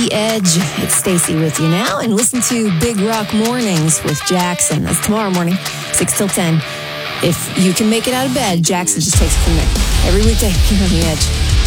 The Edge. It's Stacy with you now, and listen to Big Rock Mornings with Jackson. That's tomorrow morning, 6 till 10. If you can make it out of bed, Jackson just takes it from there. Every weekday here on The Edge.